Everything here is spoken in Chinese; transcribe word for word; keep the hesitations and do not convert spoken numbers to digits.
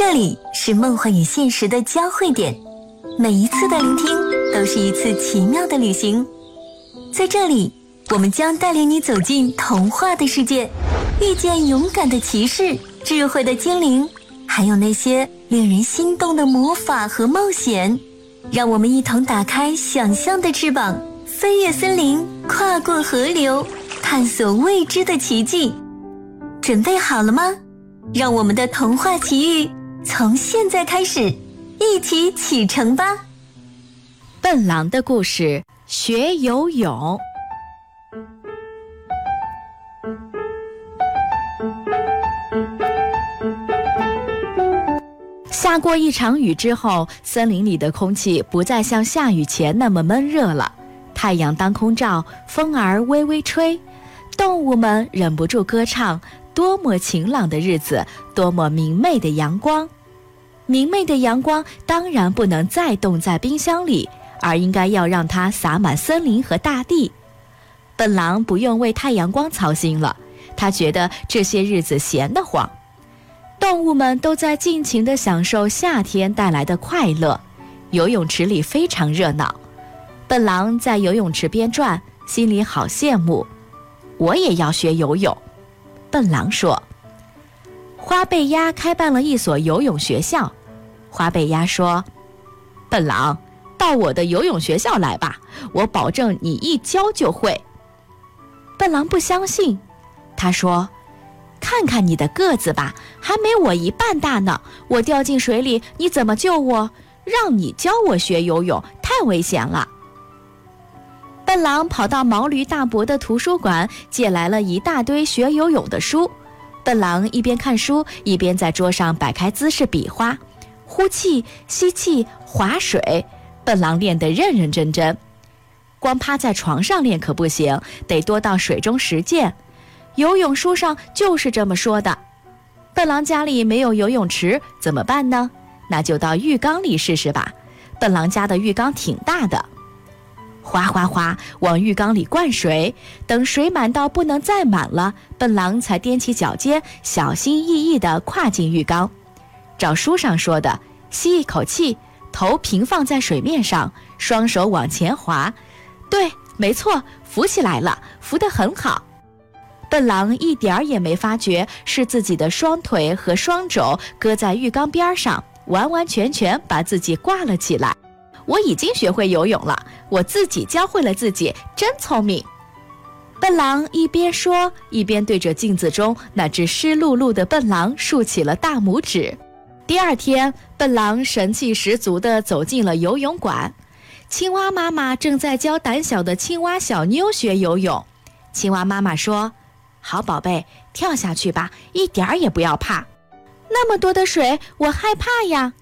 这里是梦幻与现实的交汇点，每一次的聆听都是一次奇妙的旅行。在这里，我们将带领你走进童话的世界，遇见勇敢的骑士、智慧的精灵，还有那些令人心动的魔法和冒险。让我们一同打开想象的翅膀，飞越森林，跨过河流，探索未知的奇迹。准备好了吗？让我们的童话奇遇从现在开始，一起启程吧。 笨狼的故事，学游泳。下过一场雨之后，森林里的空气不再像下雨前那么闷热了，太阳当空照，风儿微微吹，动物们忍不住歌唱，多么晴朗的日子，多么明媚的阳光。明媚的阳光当然不能再冻在冰箱里，而应该要让它洒满森林和大地。笨狼不用为太阳光操心了，他觉得这些日子闲得慌。动物们都在尽情地享受夏天带来的快乐，游泳池里非常热闹。笨狼在游泳池边转，心里好羡慕。我也要学游泳。笨狼说。花背鸭开办了一所游泳学校。花背鸭说，笨狼，到我的游泳学校来吧，我保证你一教就会。笨狼不相信，他说，看看你的个子吧，还没我一半大呢，我掉进水里你怎么救我？让你教我学游泳太危险了。笨狼跑到毛驴大伯的图书馆，借来了一大堆学游泳的书。笨狼一边看书，一边在桌上摆开姿势比划，呼气、吸气、划水，笨狼练得认认真真。光趴在床上练可不行，得多到水中实践。游泳书上就是这么说的。笨狼家里没有游泳池，怎么办呢？那就到浴缸里试试吧。笨狼家的浴缸挺大的。哗哗哗，往浴缸里灌水，等水满到不能再满了，笨狼才踮起脚尖，小心翼翼地跨进浴缸。照书上说的，吸一口气，头平放在水面上，双手往前滑。对，没错，浮起来了，浮得很好。笨狼一点儿也没发觉是自己的双腿和双肘搁在浴缸边上，完完全全把自己挂了起来。我已经学会游泳了，我自己教会了自己，真聪明。笨狼一边说，一边对着镜子中那只湿漉漉的笨狼竖起了大拇指。第二天，笨狼神气十足地走进了游泳馆。青蛙妈妈正在教胆小的青蛙小妞学游泳。青蛙妈妈说，好宝贝，跳下去吧，一点儿也不要怕。那么多的水，我害怕呀。